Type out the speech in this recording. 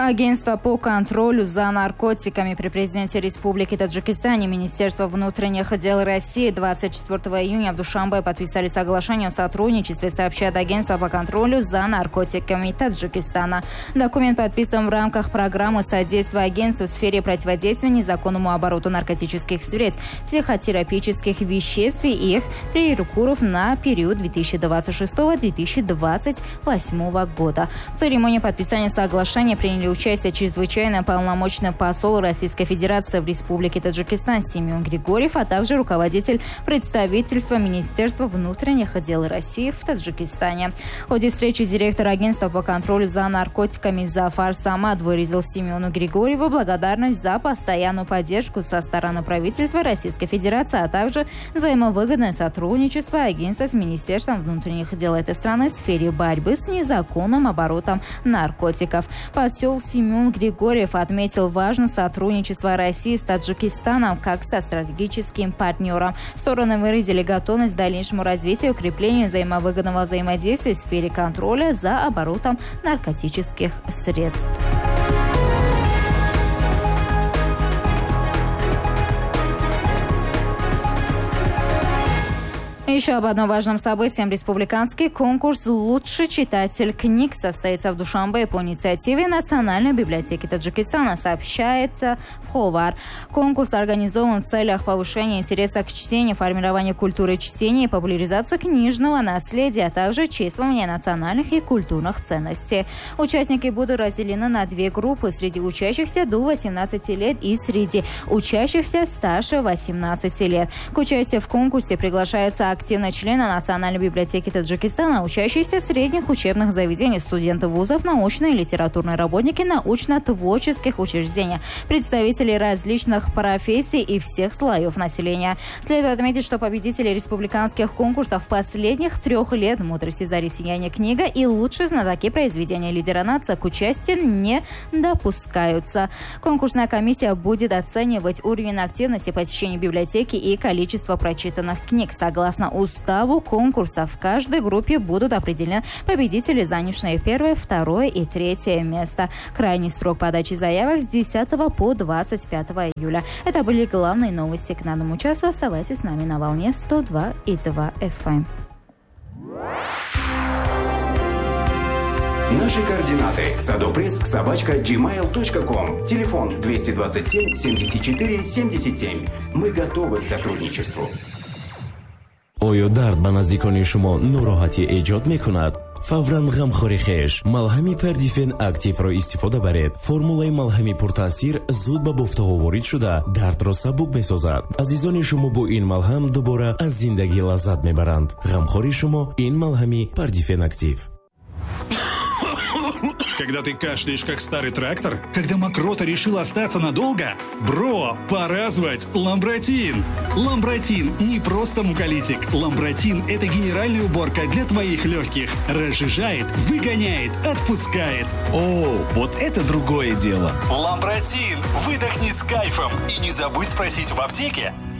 Агентство по контролю за наркотиками при президенте Республики Таджикистан и Министерство внутренних дел России 24 июня в Душанбе подписали соглашение о сотрудничестве, сообщает Агентство по контролю за наркотиками Таджикистана. Документ подписан в рамках программы содействия агентству в сфере противодействия незаконному обороту наркотических средств, психотерапевтических веществ и их прекурсоров на период 2026-2028 года. В церемонии подписания соглашения приняли участие чрезвычайно полномочный посол Российской Федерации в Республике Таджикистан Семен Григорьев, а также руководитель представительства Министерства внутренних дел России в Таджикистане. В ходе встречи директор агентства по контролю за наркотиками Зафар Самад выразил Семену Григорьеву благодарность за постоянную поддержку со стороны правительства Российской Федерации, а также взаимовыгодное сотрудничество агентства с Министерством внутренних дел этой страны в сфере борьбы с незаконным оборотом наркотиков. Посол Семен Григорьев отметил важность сотрудничества России с Таджикистаном как со стратегическим партнером. Стороны выразили готовность к дальнейшему развитию и укреплению взаимовыгодного взаимодействия в сфере контроля за оборотом наркотических средств. Еще об одном важном событии. Республиканский конкурс «Лучший читатель книг» состоится в Душанбе по инициативе Национальной библиотеки Таджикистана, сообщается в Ховар. Конкурс организован в целях повышения интереса к чтению, формирования культуры чтения и популяризации книжного наследия, а также чествования национальных и культурных ценностей. Участники будут разделены на две группы: среди учащихся до 18 лет и среди учащихся старше 18 лет. К участию в конкурсе приглашаются активные члены Национальной библиотеки Таджикистана, учащиеся средних учебных заведений, студенты вузов, научные и литературные работники научно-творческих учреждений, представители различных профессий и всех слоев населения. Следует отметить, что победители республиканских конкурсов последних 3 лет «Мудрость Зари Сияние книга» и лучшие знатоки произведения лидера нации к участию не допускаются. Конкурсная комиссия будет оценивать уровень активности посещения библиотеки и количество прочитанных книг. Согласно уставу конкурса, в каждой группе будут определены победители, занявшие 1, 2 и 3 место. Крайний срок подачи заявок с 10 по 25 июля. Это были главные новости к данному часу. Оставайтесь с нами на волне 102,2 FM. Наши координаты: sadopress@gmail.com, телефон 227 74 77. Мы готовы к сотрудничеству. آیا درد به نزدیکان شما ناراحتی ایجاد میکند؟ فوراً غمخوری خیش ملهم پردیفن اکتیو را استفاده برید. فرمولای ملهم پرتاثیر زود به بافته وارد شده درد را سبک میسازد. عزیزان شما با این ملهم دوباره از زندگی لذت میبرند. غمخوری شما این ملهمی پردیفن اکتیو. Когда ты кашляешь, как старый трактор? Когда мокрота решила остаться надолго? Бро, пора звать Ламбротин! Ламбротин не просто муколитик. Ламбротин – это генеральная уборка для твоих легких. Разжижает, выгоняет, отпускает. О, вот это другое дело. Ламбротин! Выдохни с кайфом. И не забудь спросить в аптеке.